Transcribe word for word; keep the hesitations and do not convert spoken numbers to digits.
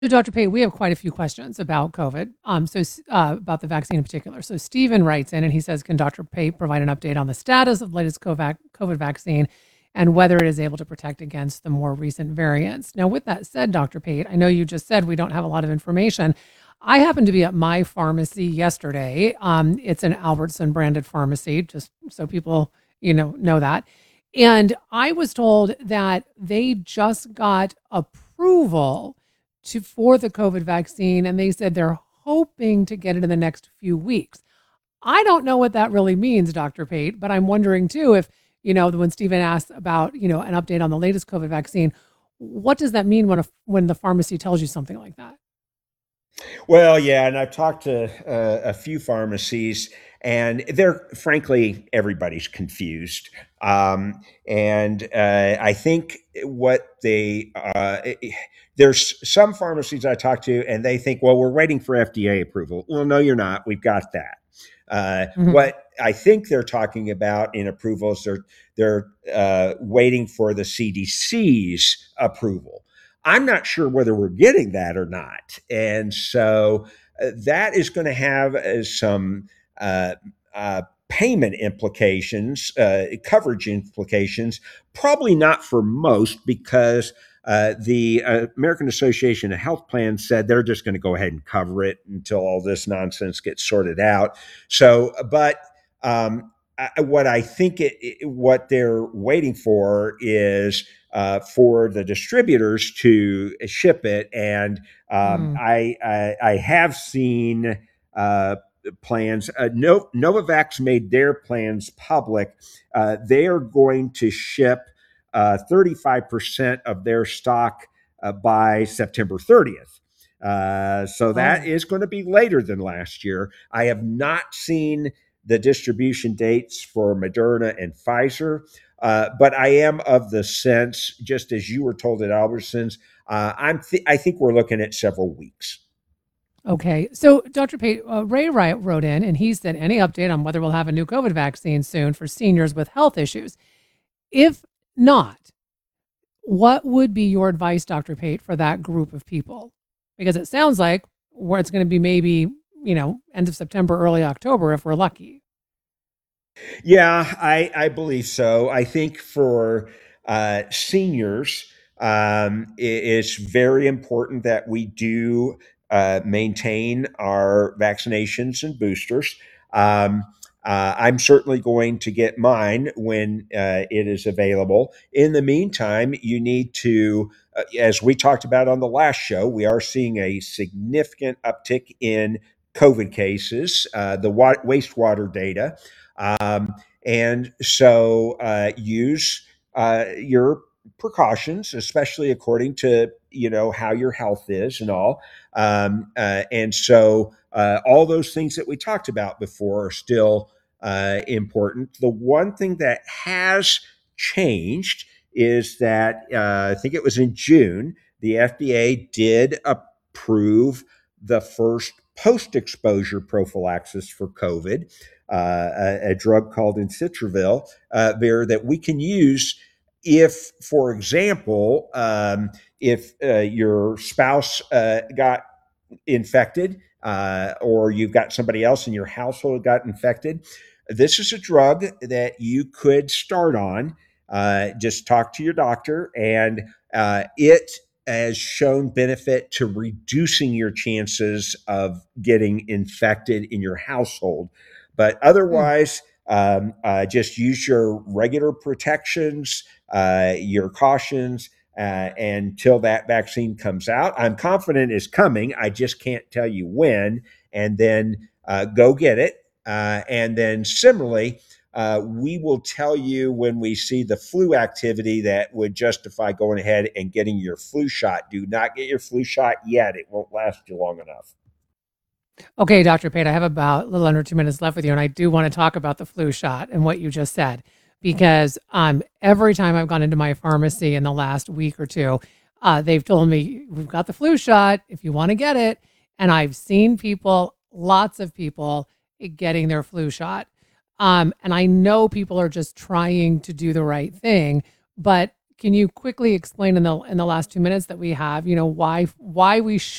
So, Doctor Pate, we have quite a few questions about COVID, um, so uh, about the vaccine in particular. So, Stephen writes in and he says, "Can Doctor Pate provide an update on the status of the latest COVID vaccine and whether it is able to protect against the more recent variants?" Now, with that said, Doctor Pate, I know you just said we don't have a lot of information. I happened to be at my pharmacy yesterday. Um, it's an Albertson branded pharmacy, just so people you know know that. And I was told that they just got approval to for the COVID vaccine, and they said they're hoping to get it in the next few weeks. I don't know what that really means, Doctor Pate, but I'm wondering too if, you know, when Stephen asked about, you know, an update on the latest COVID vaccine, what does that mean when a, when the pharmacy tells you something like that? Well, yeah, and I've talked to uh, a few pharmacies, and they're frankly everybody's confused. Um, and uh, I think what they uh, there's some pharmacies I talk to, and they think, well, we're waiting for F D A approval. Well, no, you're not. We've got that. Uh, Mhm. what I think they're talking about in approvals, they're they're uh, waiting for the C D C's approval. I'm not sure whether we're getting that or not. And so uh, that is going to have uh, some uh, uh, payment implications, uh, coverage implications, probably not for most because uh, the uh, American Association of Health Plans said they're just going to go ahead and cover it until all this nonsense gets sorted out. So, but um, I, what I think it, it, what they're waiting for is uh, for the distributors to ship it. And um, Mm. I, I, I have seen uh, plans. Uh, no, Novavax made their plans public. Uh, they are going to ship uh, thirty-five percent of their stock uh, by September thirtieth. Uh, so that Oh, is going to be later than last year. I have not seen the distribution dates for Moderna and Pfizer. Uh, but I am of the sense, just as you were told at Albertsons, uh, I'm th- I think we're looking at several weeks. okay. So, Doctor Pate, uh, Ray Wright wrote in and he said, any update on whether we'll have a new COVID vaccine soon for seniors with health issues? If not, what would be your advice, Doctor Pate, for that group of people? Because it sounds like where it's going to be maybe, you know, end of September, early October if we're lucky. Yeah, I, I believe so. I think for uh, seniors, um, it, it's very important that we do uh, maintain our vaccinations and boosters. Um, uh, I'm certainly going to get mine when uh, it is available. In the meantime, you need to, uh, as we talked about on the last show, we are seeing a significant uptick in COVID cases, uh, the wa- wastewater data. Um, and so uh, use uh, your precautions, especially according to you know how your health is and all. Um, uh, and so uh, all those things that we talked about before are still uh, important. The one thing that has changed is that uh, I think it was in June, the F D A did approve the first post exposure prophylaxis for COVID, uh, a, a drug called Encitravir, uh, that we can use if, for example, um, if uh, your spouse uh, got infected uh, or you've got somebody else in your household got infected. This is a drug that you could start on. Uh, just talk to your doctor, and uh, it has shown benefit to reducing your chances of getting infected in your household. But Hmm. otherwise, um, uh, just use your regular protections, uh, your cautions, uh, until that vaccine comes out. I'm confident it's coming. I just can't tell you when. And then uh, go get it. Uh, and then similarly, uh, we will tell you when we see the flu activity that would justify going ahead and getting your flu shot. Do not get your flu shot yet. It won't last you long enough. Okay, Doctor Pate, I have about a little under two minutes left with you, and I do want to talk about the flu shot and what you just said, because um, every time I've gone into my pharmacy in the last week or two, uh, they've told me we've got the flu shot if you want to get it, and I've seen people, lots of people, getting their flu shot, um, and I know people are just trying to do the right thing, but can you quickly explain in the in the last two minutes that we have, you know, why why we